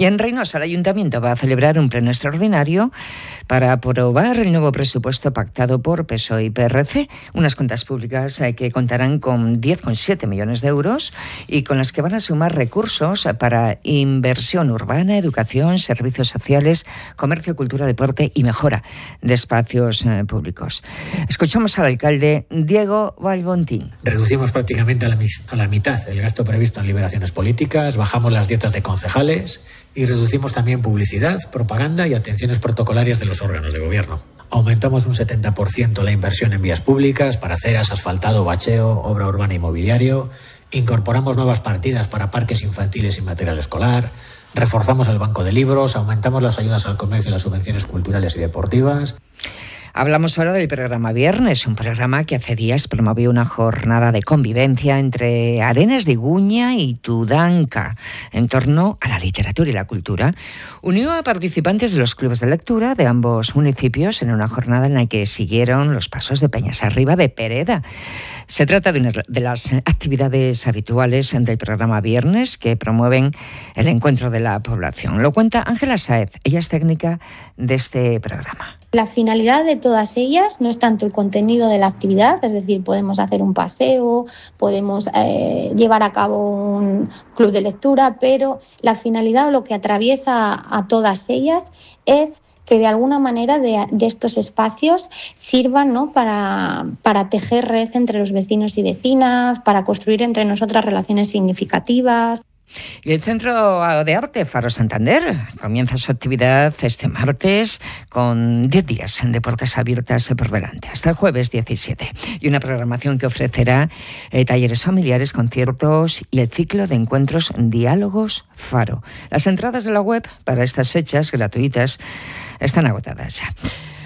Y en Reynosa el Ayuntamiento va a celebrar un pleno extraordinario para aprobar el nuevo presupuesto pactado por PSOE y PRC, unas cuentas públicas que contarán con 10,7 millones de euros y con las que van a sumar recursos para inversión urbana, educación, servicios sociales, comercio, cultura, deporte y mejora de espacios públicos. Escuchamos al alcalde Diego Balbontín. Reducimos prácticamente a la mitad el gasto previsto en liberaciones políticas, bajamos las dietas de concejales y reducimos también publicidad, propaganda y atenciones protocolarias de los órganos de gobierno. Aumentamos un 70% la inversión en vías públicas para aceras, asfaltado, bacheo, obra urbana y mobiliario. Incorporamos nuevas partidas para parques infantiles y material escolar. Reforzamos el banco de libros, aumentamos las ayudas al comercio y las subvenciones culturales y deportivas. Hablamos ahora del programa Viernes, un programa que hace días promovió una jornada de convivencia entre Arenas de Iguña y Tudanca en torno a la literatura y la cultura. Unió a participantes de los clubes de lectura de ambos municipios en una jornada en la que siguieron los pasos de Peñas Arriba de Pereda. Se trata de una de las actividades habituales del programa Viernes que promueven el encuentro de la población. Lo cuenta Ángela Sáez, ella es técnica de este programa. La finalidad de todas ellas no es tanto el contenido de la actividad, es decir, podemos hacer un paseo, podemos llevar a cabo un club de lectura, pero la finalidad o lo que atraviesa a todas ellas es que de alguna manera de estos espacios sirvan, ¿no?, para tejer red entre los vecinos y vecinas, para construir entre nosotras relaciones significativas. Y el Centro de Arte Faro Santander comienza su actividad este martes con 10 días de puertas abiertas por delante, hasta el jueves 17. Y una programación que ofrecerá talleres familiares, conciertos y el ciclo de encuentros Diálogos Faro. Las entradas de la web para estas fechas gratuitas están agotadas ya.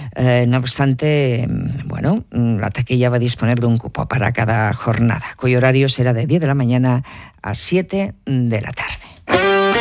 No obstante, la taquilla va a disponer de un cupo para cada jornada, cuyo horario será de 10 de la mañana a 7 de la tarde.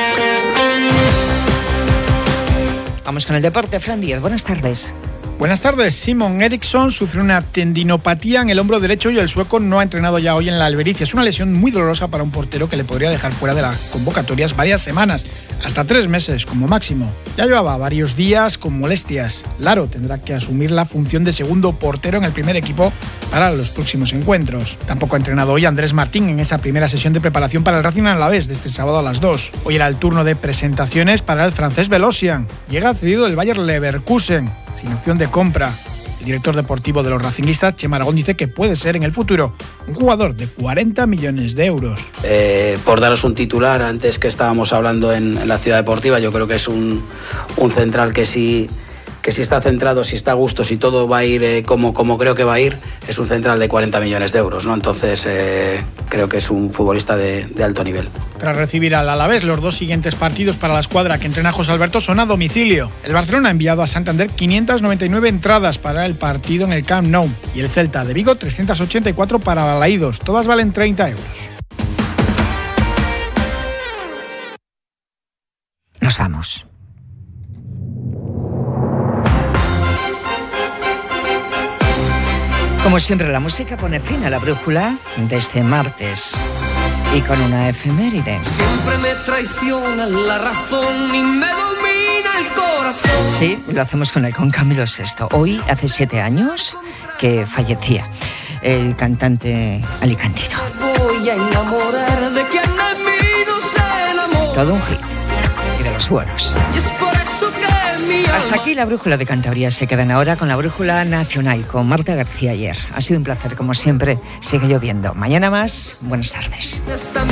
Vamos con el deporte. Fran Díaz, buenas tardes. Buenas tardes. Simon Eriksson sufrió una tendinopatía en el hombro derecho y el sueco no ha entrenado ya hoy en la Albericia. Es una lesión muy dolorosa para un portero que le podría dejar fuera de las convocatorias varias semanas, hasta 3 meses como máximo. Ya llevaba varios días con molestias. Laro tendrá que asumir la función de segundo portero en el primer equipo para los próximos encuentros. Tampoco ha entrenado hoy Andrés Martín en esa primera sesión de preparación para el Racing Alavés de este sábado a las 2. Hoy era el turno de presentaciones para el francés Velocian. Llega cedido del Bayer Leverkusen, sin opción de compra. El director deportivo de los racinguistas, Chema Aragón, dice que puede ser en el futuro un jugador de 40 millones de euros. Por daros un titular, antes que estábamos hablando en la Ciudad Deportiva, yo creo que es un central que si está centrado, si está a gusto, si todo va a ir como creo que va a ir, es un central de 40 millones de euros, ¿no? Entonces creo que es un futbolista de alto nivel. Tras recibir al Alavés, los 2 siguientes partidos para la escuadra que entrena José Alberto son a domicilio. El Barcelona ha enviado a Santander 599 entradas para el partido en el Camp Nou y el Celta de Vigo 384 para Balaídos. Todas valen 30 euros. Nos vamos. Como siempre, la música pone fin a la brújula de este martes. Y con una efeméride. Siempre me traiciona la razón y me domina el corazón. Sí, lo hacemos con Camilo VI. Hoy, hace 7 años, que fallecía el cantante alicantino. Voy a enamorar de quien de mí no se enamora. Todo un hit. Y de los buenos. Y es por eso que hasta aquí la brújula de Cantabria. Se quedan ahora con la brújula nacional, con Marta García Ayer. Ha sido un placer, como siempre. Sigue lloviendo. Mañana más. Buenas tardes.